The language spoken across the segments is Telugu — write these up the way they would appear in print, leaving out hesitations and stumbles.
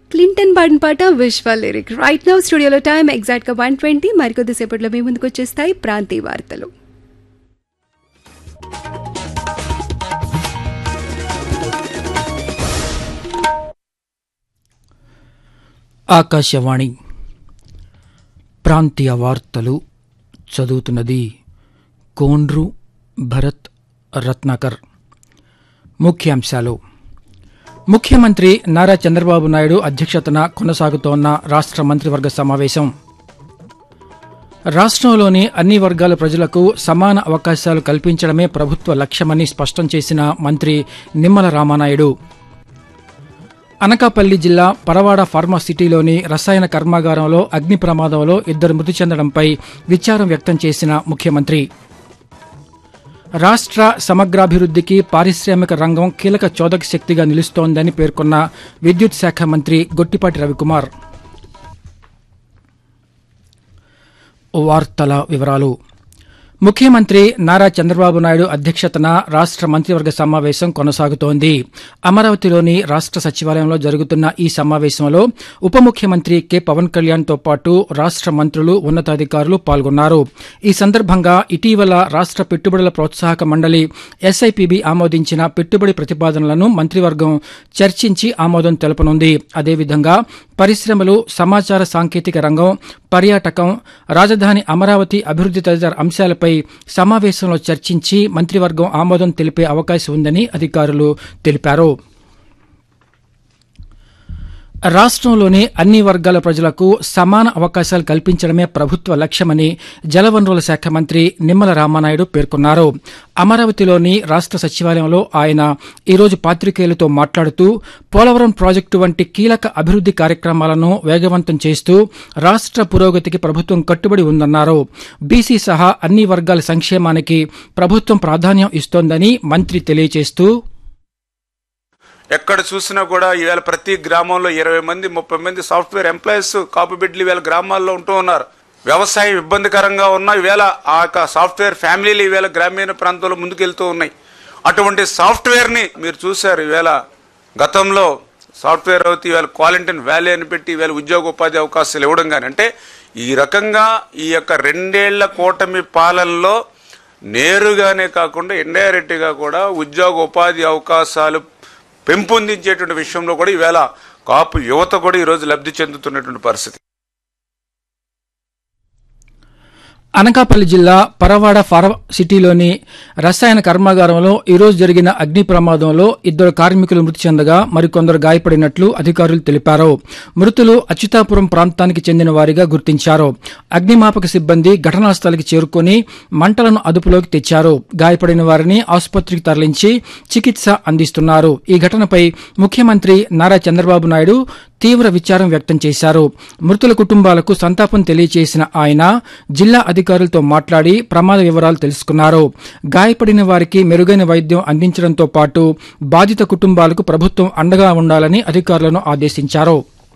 క్లింటన్ పాడిన పాట విశ్వ లిరిక్. రైట్ నౌ స్టూడియోలో టైం ఎగ్జాక్ట్గా 1:20. మరికొద్దిసేపట్లో మీ ముందుకు వచ్చేస్తాయి ప్రాంతీయ వార్తలు. ఆకాశవాణి ప్రాంతీయ వార్తలు చదువుతున్నది కోండ్రు భరత్ రత్నాకర్. ముఖ్యాంశాలు. ముఖ్యమంత్రి నారా చంద్రబాబు నాయుడు అధ్యక్షతన కొనసాగుతోన్న రాష్ట్ర మంత్రివర్గ సమావేశం. రాష్ట్రంలోని అన్ని వర్గాల ప్రజలకు సమాన అవకాశాలు కల్పించడమే ప్రభుత్వ లక్ష్యమని స్పష్టం చేసిన మంత్రి నిమ్మల రామానాయుడు. అనకాపల్లి జిల్లా పరవాడ ఫార్మాసిటీలోని రసాయన కర్మాగారంలో అగ్ని ప్రమాదంలో 2 మృతి చెందడంపై విచారం వ్యక్తం చేసిన ముఖ్యమంత్రి రాష్ట్ర సమగ్రాభివృద్ధికి పారిశ్రామిక రంగం కీలక చోదక శక్తిగా నిలుస్తోందని పేర్కొన్న విద్యుత్ శాఖ మంత్రి గొట్టిపాటి రవికుమార్. వార్తల వివరాలు. ముఖ్యమంత్రి నారా చంద్రబాబు నాయుడు అధ్యక్షతన రాష్ట్ర మంత్రివర్గ సమావేశం కొనసాగుతోంది. అమరావతిలోని రాష్ట్ర సచివాలయంలో జరుగుతున్న ఈ సమావేశంలో ఉప ముఖ్యమంత్రి కె పవన్ కళ్యాణ్ తో పాటు రాష్ట్ర మంత్రులు, ఉన్నతాధికారులు పాల్గొన్నారు. ఈ సందర్భంగా ఇటీవల రాష్ట్ర పెట్టుబడుల ప్రోత్సాహక మండలి ఎస్ఐపిబి ఆమోదించిన పెట్టుబడి ప్రతిపాదనలను మంత్రివర్గం చర్చించి ఆమోదం తెలపనుంది. అదేవిధంగా పరిశ్రమలు, సమాచార సాంకేతిక రంగం, పర్యాటకం, రాజధాని అమరావతి అభివృద్ది తదితర అంశాలపై సమావేశంలో చర్చించి మంత్రివర్గం ఆమోదం తెలిపే అవకాశం ఉందని అధికారులు తెలిపారు. రాష్ట్రంలోని అన్ని వర్గాల ప్రజలకు సమాన అవకాశాలు కల్పించడమే ప్రభుత్వ లక్ష్యమని జలవనరుల శాఖ మంత్రి నిమ్మల రామానాయుడు పేర్కొన్నారు. అమరావతిలోని రాష్ట్ర సచివాలయంలో ఆయన ఈరోజు పాత్రికేయులతో మాట్లాడుతూ పోలవరం ప్రాజెక్టు వంటి కీలక అభివృద్ది కార్యక్రమాలను వేగవంతం చేస్తూ రాష్ట్ర పురోగతికి ప్రభుత్వం కట్టుబడి ఉందన్నారు. బీసీ సహా అన్ని వర్గాల సంక్షేమానికి ప్రభుత్వం ప్రాధాన్యం ఇస్తోందని మంత్రి తెలియజేస్తూ ఎక్కడ చూసినా కూడా ఈవేళ ప్రతి గ్రామంలో 20 మంది 30 మంది సాఫ్ట్వేర్ ఎంప్లాయీస్ కాపు బిడ్డలు ఈవేళ గ్రామాల్లో ఉంటూ ఉన్నారు. వ్యవసాయం ఇబ్బందికరంగా ఉన్న ఈవేళ ఆ సాఫ్ట్వేర్ ఫ్యామిలీలు ఈవేళ గ్రామీణ ప్రాంతంలో ముందుకెళ్తూ ఉన్నాయి. అటువంటి సాఫ్ట్వేర్ని మీరు చూశారు. ఈవేళ గతంలో సాఫ్ట్వేర్ అవుతూ ఈవేళ క్వారంటైన్ వ్యాలీ అని పెట్టి ఈవేళ ఉద్యోగ ఉపాధి అవకాశాలు ఇవ్వడం కానీ, అంటే ఈ రకంగా ఈ యొక్క 2 ఏళ్ల కూటమి పాలనలో నేరుగానే కాకుండా ఇండైరెక్ట్గా కూడా ఉద్యోగ ఉపాధి అవకాశాలు పెంపొందించేటువంటి విషయంలో కూడా ఈవేళ కాపు యువత కూడా ఈరోజు లబ్ధి చెందుతున్నటువంటి పరిస్థితి. అనకాపల్లి జిల్లా పరవాడ ఫార్మాసిటీలోని రసాయన కర్మాగారంలో ఈరోజు జరిగిన అగ్ని ప్రమాదంలో 2 కార్మికులు మృతి చెందగా మరికొందరు గాయపడినట్లు అధికారులు తెలిపారు. మృతులు అచ్యుతాపురం ప్రాంతానికి చెందిన వారిగా గుర్తించారు. అగ్నిమాపక సిబ్బంది ఘటనా స్థలికి చేరుకుని మంటలను అదుపులోకి తెచ్చారు. గాయపడిన వారిని ఆసుపత్రికి తరలించి చికిత్స అందిస్తున్నారు. ఈ ఘటనపై ముఖ్యమంత్రి నారా చంద్రబాబు నాయుడు తీవ్ర విచారం వ్యక్తం చేశారు. మృతుల కుటుంబాలకు సంతాపం తెలియజేసిన ఆయన జిల్లా అధికారులతో మాట్లాడి ప్రమాద వివరాలు తెలుసుకున్నారు. గాయపడిన వారికి మెరుగైన వైద్యం అందించడంతో పాటు బాధిత కుటుంబాలకు ప్రభుత్వం అండగా ఉండాలని అధికారులను ఆదేశించారు.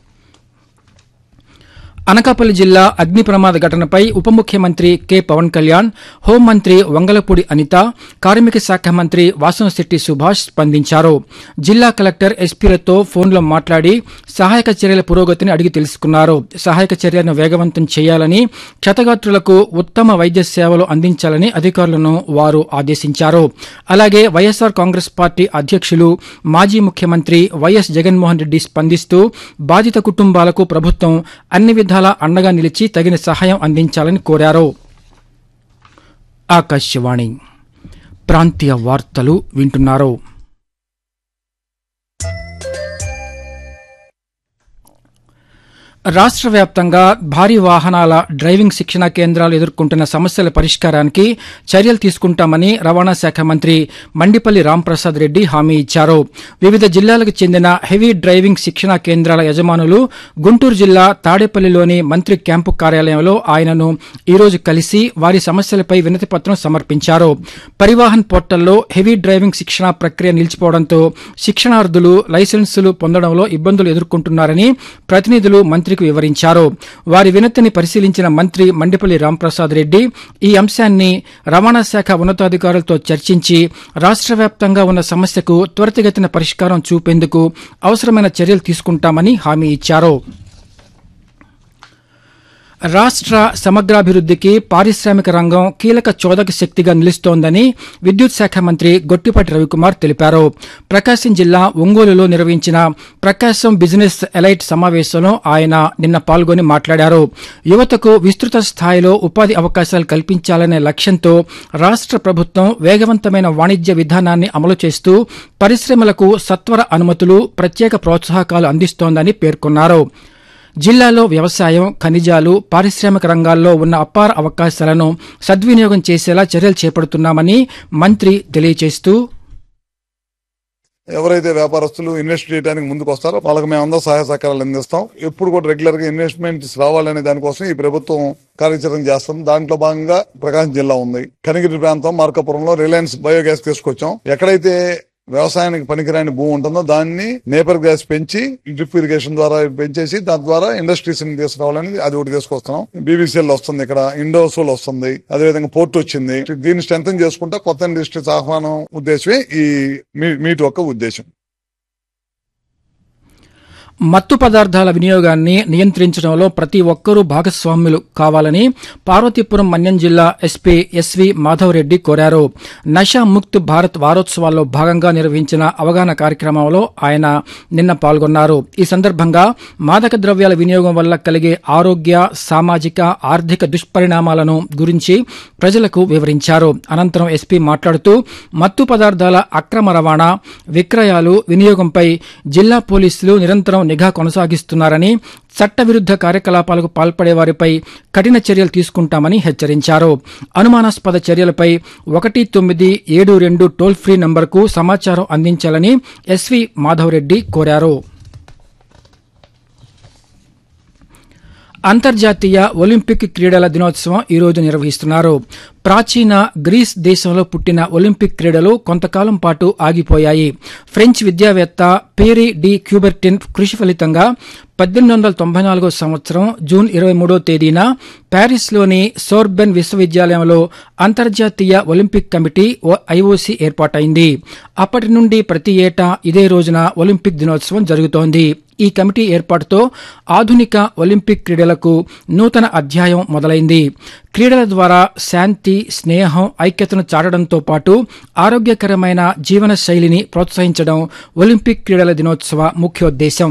అనకాపల్లి జిల్లా అగ్ని ప్రమాద ఘటనపై ఉప ముఖ్యమంత్రి కె పవన్ కళ్యాణ్, హోంమంత్రి వంగలపూడి అనిత, కార్మిక శాఖ మంత్రి వాసనశెట్టి సుభాష్ స్పందించారు. జిల్లా కలెక్టర్ ఎస్పీలతో ఫోన్లో మాట్లాడి సహాయక చర్యల పురోగతిని అడిగి తెలుసుకున్నారు. సహాయక చర్యలను వేగవంతం చేయాలని, క్షతగాత్రులకు ఉత్తమ వైద్య సేవలు అందించాలని అధికారులను వారు ఆదేశించారు. అలాగే వైఎస్సార్ కాంగ్రెస్ పార్టీ అధ్యక్షులు, మాజీ ముఖ్యమంత్రి వైఎస్ జగన్మోహన్ రెడ్డి స్పందిస్తూ బాధిత కుటుంబాలకు ప్రభుత్వం అన్ని విధాలా అండగా నిలిచి తగిన సహాయం అందించాలని కోరారు. ఆకాశవాణి ప్రాంతీయ వార్తలు వింటున్నారు. రాష్ట్ర వ్యాప్తంగా భారీ వాహనాల డ్రైవింగ్ శిక్షణా కేంద్రాలు ఎదుర్కొంటున్న సమస్యల పరిష్కారానికి చర్యలు తీసుకుంటామని రవాణా శాఖ మంత్రి మండిపల్లి రాంప్రసాద్ రెడ్డి హామీ ఇచ్చారు. వివిధ జిల్లాలకు చెందిన హెవీ డ్రైవింగ్ శిక్షణా కేంద్రాల యజమానులు గుంటూరు జిల్లా తాడేపల్లిలోని మంత్రి క్యాంపు కార్యాలయంలో ఆయనను ఈరోజు కలిసి వారి సమస్యలపై వినతి పత్రం సమర్పించారు. పరివాహన్ పోర్టల్లో హెవీ డ్రైవింగ్ శిక్షణా ప్రక్రియ నిలిచిపోవడంతో శిక్షణార్థులు లైసెన్సులు పొందడంలో ఇబ్బందులు ఎదుర్కొంటున్నారని ప్రతినిధులు మంత్రి మంత్రికి వివరించారు. వారి వినతిని పరిశీలించిన మంత్రి మండిపల్లి రాంప్రసాద్ రెడ్డి ఈ అంశాన్ని రవాణా శాఖ ఉన్నతాధికారులతో చర్చించి రాష్ట్ర వ్యాప్తంగా ఉన్న సమస్యకు త్వరితగతిన పరిష్కారం చూపేందుకు అవసరమైన చర్యలు తీసుకుంటామని హామీ ఇచ్చారు. రాష్ట్ర సమగ్రాభివృద్ధికి పారిశ్రామిక రంగం కీలక చోదక శక్తిగా నిలుస్తోందని విద్యుత్ శాఖ మంత్రి గొట్టిపాటి రవికుమార్ తెలిపారు. ప్రకాశం జిల్లా ఒంగోలులో నిర్వహించిన ప్రకాశం బిజినెస్ ఎలైట్ సమావేశంలో ఆయన నిన్న పాల్గొని మాట్లాడారు. యువతకు విస్తృత స్థాయిలో ఉపాధి అవకాశాలు కల్పించాలనే లక్ష్యంతో రాష్ట్ర ప్రభుత్వం వేగవంతమైన వాణిజ్య విధానాన్ని అమలు చేస్తూ పరిశ్రమలకు సత్వర అనుమతులు, ప్రత్యేక ప్రోత్సాహకాలు అందిస్తోందని పేర్కొన్నారు. జిల్లాలో వ్యవసాయం, ఖనిజాలు, పారిశ్రామిక రంగాల్లో ఉన్న అపార అవకాశాలను సద్వినియోగం చేసేలా చర్యలు చేపడుతున్నామని మంత్రి తెలియజేస్తూ, ఎవరైతే వ్యాపారస్తులు ఇన్వెస్ట్ చేయడానికి ముందుకు వస్తారో వాళ్ళకి మేము అందరూ సహాయ సహకారాలు అందిస్తాం. ఎప్పుడు కూడా రెగ్యులర్ గా ఇన్వెస్ట్మెంట్స్ రావాలనే దానికోసం ఈ ప్రభుత్వం కార్యాచరణ చేస్తాం. దాంట్లో భాగంగా ప్రకాశం జిల్లా ఉంది. కనిగిరి ప్రాంతం మార్కాపురంలో రిలయన్స్ బయోగ్యాస్ తీసుకొచ్చాం. ఎక్కడైతే వ్యవసాయానికి పనికిరాని భూమి ఉంటుందో దాన్ని నేపర్ గ్యాస్ పెంచి డ్రిప్ ఇరిగేషన్ ద్వారా పెంచేసి దాని ద్వారా ఇండస్ట్రీస్ ని తీసుకురావాలని అది ఒకటి తీసుకొస్తున్నాం. బీబీసీఎల్ వస్తుంది, ఇక్కడ ఇండోసోల్ వస్తుంది, అదేవిధంగా పోర్ట్ వచ్చింది. దీన్ని స్ట్రెంథన్ చేసుకుంటా కొత్త ఇండస్ట్రీస్ ఆహ్వానం ఉద్దేశమే ఈ మీట్ యొక్క ఉద్దేశం. మత్తు పదార్థాల వినియోగాన్ని నియంత్రించడంలో ప్రతి ఒక్కరూ భాగస్వాములు కావాలని పార్వతీపురం మన్యం జిల్లా ఎస్పీ ఎస్వి మాధవరెడ్డి కోరారు. నషా ముక్త్ భారత్ వారోత్సవాల్లో భాగంగా నిర్వహించిన అవగాహన కార్యక్రమంలో ఆయన నిన్న పాల్గొన్నారు. ఈ సందర్భంగా మాదక ద్రవ్యాల వినియోగం వల్ల కలిగే ఆరోగ్య, సామాజిక, ఆర్థిక దుష్పరిణామాలను గురించి ప్రజలకు వివరించారు. అనంతరం ఎస్పీ మాట్లాడుతూ మత్తు పదార్థాల అక్రమ రవాణా, విక్రయాలు, వినియోగంపై జిల్లా పోలీసులు నిరంతరం నిఘా కొనసాగిస్తున్నారని, చట్టవిరుద్ధ కార్యకలాపాలకు పాల్పడే వారిపై కఠిన చర్యలు తీసుకుంటామని హెచ్చరించారు. అనుమానాస్పద చర్యలపై 1972 టోల్ ఫ్రీ నంబర్కు సమాచారం అందించాలని ఎస్వి మాధవరెడ్డి కోరారు. అంతర్జాతీయ ఒలింపిక్ క్రీడల దినోత్సవం ఈ రోజు నిర్వహిస్తున్నారు. ప్రాచీన గ్రీస్ దేశంలో పుట్టిన ఒలింపిక్ క్రీడలు కొంతకాలం పాటు ఆగిపోయాయి. ఫ్రెంచ్ విద్యావేత్త పేరీ డి క్యూబెర్టిన్ కృషి ఫలితంగా 1894 సంవత్సరం జూన్ 23వ తేదీన ప్యారిస్లోని సోర్బెన్ విశ్వవిద్యాలయంలో అంతర్జాతీయ ఒలింపిక్ కమిటీ ఐఓసీ ఏర్పాటైంది. అప్పటి నుండి ప్రతి ఏటా ఇదే రోజున ఒలింపిక్ దినోత్సవం జరుగుతోంది. ఈ కమిటీ ఏర్పాటుతో ఆధునిక ఒలింపిక్ క్రీడలకు నూతన అధ్యాయం మొదలైంది. క్రీడల ద్వారా శాంతి, స్నేహం, ఐక్యతను చాటడంతో పాటు ఆరోగ్యకరమైన జీవన శైలిని ప్రోత్సహించడం ఒలింపిక్ క్రీడల దినోత్సవ ముఖ్యోద్దేశం.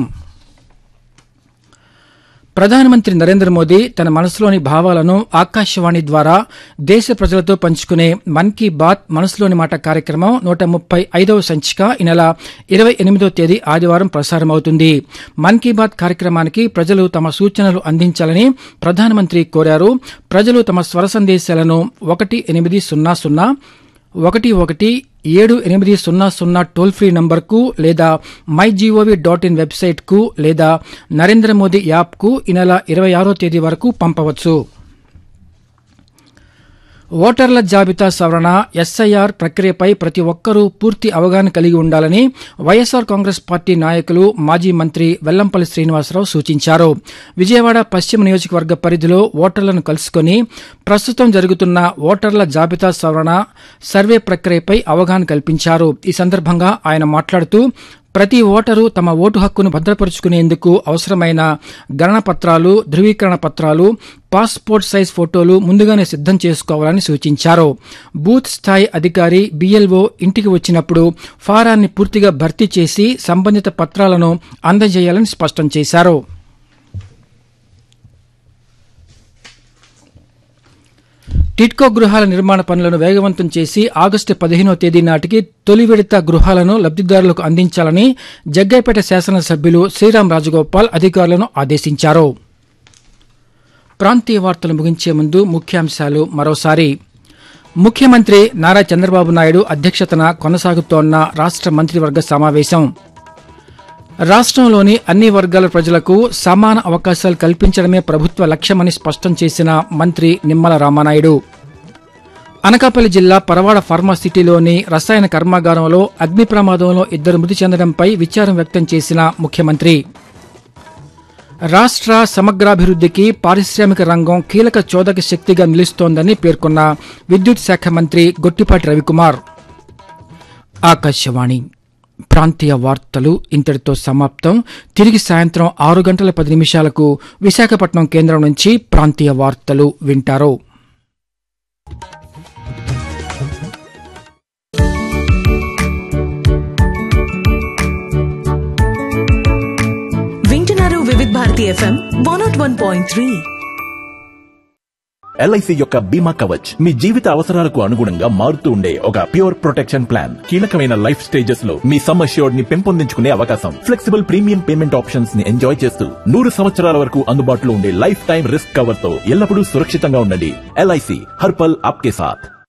ప్రధానమంత్రి నరేంద్ర మోదీ తన మనసులోని భావాలను ఆకాశవాణి ద్వారా దేశ ప్రజలతో పంచుకునే మన్ కీ బాత్ మనసులోని మాట కార్యక్రమం 135వ సంచిక ఈ నెల 28వ తేదీ ఆదివారం ప్రసారమవుతుంది. మన్ కీ బాత్ కార్యక్రమానికి ప్రజలు తమ సూచనలు అందించాలని ప్రధానమంత్రి కోరారు. ప్రజలు తమ స్వర సందేశాలను 1-800-11-7800 టోల్ ఫ్రీ నంబర్కు లేదా MyGov.in వెబ్సైట్కు లేదా నరేంద్ర మోదీ యాప్కు ఈ నెల 26వ తేదీ వరకు పంపవచ్చు. ఓటర్ల జాబితా సవరణ ఎస్ఐఆర్ ప్రక్రియపై ప్రతి ఒక్కరూ పూర్తి అవగాహన కలిగి ఉండాలని వైఎస్సార్ కాంగ్రెస్ పార్టీ నాయకులు, మాజీ మంత్రి వెల్లంపల్లి శ్రీనివాసరావు సూచించారు. విజయవాడ పశ్చిమ నియోజకవర్గ పరిధిలో ఓటర్లను కలుసుకుని ప్రస్తుతం జరుగుతున్న ఓటర్ల జాబితా సవరణ సర్వే ప్రక్రియపై అవగాహన కల్పించారు. ఈ సందర్భంగా ఆయన మాట్లాడుతూ ప్రతి ఓటరు తమ ఓటు హక్కును భద్రపరుచుకునేందుకు అవసరమైన గణన పత్రాలు, ధృవీకరణ పత్రాలు, పాస్పోర్ట్ సైజ్ ఫోటోలు ముందుగానే సిద్దం చేసుకోవాలని సూచించారు. బూత్ స్థాయి అధికారి, BLO ఇంటికి వచ్చినప్పుడు ఫారాన్ని పూర్తిగా భర్తీ చేసి సంబంధిత పత్రాలను అందజేయాలని స్పష్టం చేశారు. టిడ్కో గృహాల నిర్మాణ పనులను వేగవంతం చేసి ఆగస్టు 15వ తేదీ నాటికి తొలి విడత గృహాలను లబ్దిదారులకు అందించాలని జగ్గైపేట శాసనసభ్యులు శ్రీరామ్ రాజగోపాల్ అధికారులను ఆదేశించారు. ప్రాంతీయ వార్తలు ముగించే ముందు ముఖ్యాంశాలు మరోసారి. ముఖ్యమంత్రి నారా చంద్రబాబు నాయుడు అధ్యక్షతన కొనసాగుతోన్న రాష్ట మంత్రివర్గ సమావేశం. రాష్ట్రంలోని అన్ని వర్గాల ప్రజలకు సమాన అవకాశాలు కల్పించడమే ప్రభుత్వ లక్ష్యమని స్పష్టం చేసిన మంత్రి నిమ్మల రామానాయుడు. అనకాపల్లి జిల్లా పరవాడ ఫార్మాసిటీలోని రసాయన కర్మాగారంలో అగ్ని ప్రమాదంలో 2 మృతి చెందడంపై విచారం వ్యక్తం చేసిన ముఖ్యమంత్రి. రాష్ట్ర సమగ్రాభివృద్ధికి పారిశ్రామిక రంగం కీలక చోదక శక్తిగా నిలుస్తోందని పేర్కొన్న విద్యుత్ శాఖ మంత్రి గొట్టిపాటి రవికుమార్. ఆకాశవాణి ప్రాంతీయ వార్తలు ఇంతటితో సమాప్తం. తిరిగి సాయంత్రం 6:10 విశాఖపట్నం కేంద్రం నుంచి ప్రాంతీయ వార్తలు వింటారు. వింటున్నారు వివిధ భారతి FM 101.3. ఎల్ఐసి యొక్క బీమా కవచ్ మీ జీవిత అవసరాలకు అనుగుణంగా మారుతూ ఉండే ఒక ప్యూర్ ప్రొటెక్షన్ ప్లాన్. కీలకమైన లైఫ్ స్టేజెస్ లో మీ సమ్ అష్యూర్డ్ ని పెంపొందించుకునే అవకాశం, ఫ్లెక్సిబుల్ ప్రీమియం పేమెంట్ ఆప్షన్స్ ని ఎంజాయ్ చేస్తూ 100 సంవత్సరాల వరకు అందుబాటులో ఉండే లైఫ్ టైం రిస్క్ కవర్ తో ఎల్లప్పుడూ సురక్షితంగా ఉండండి. ఎల్ఐసి హర్ పల్ ఆప్కే సాథ్.